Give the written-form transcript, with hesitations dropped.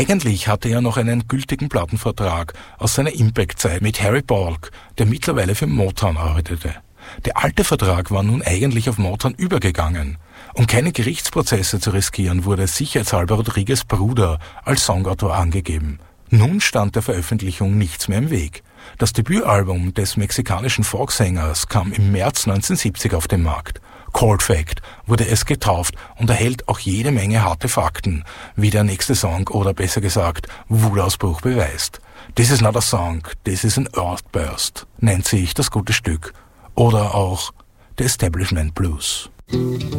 Eigentlich hatte er noch einen gültigen Plattenvertrag aus seiner Impact-Zeit mit Harry Balk, der mittlerweile für Motown arbeitete. Der alte Vertrag war nun eigentlich auf Motown übergegangen. Um keine Gerichtsprozesse zu riskieren, wurde sicherheitshalber Rodriguez' Bruder als Songautor angegeben. Nun stand der Veröffentlichung nichts mehr im Weg. Das Debütalbum des mexikanischen Folksängers kam im März 1970 auf den Markt. Cold Fact wurde es getauft und erhält auch jede Menge harte Fakten, wie der nächste Song oder besser gesagt Wutausbruch beweist. This is not a song, this is an earthburst, nennt sich das gute Stück. Oder auch The Establishment Blues.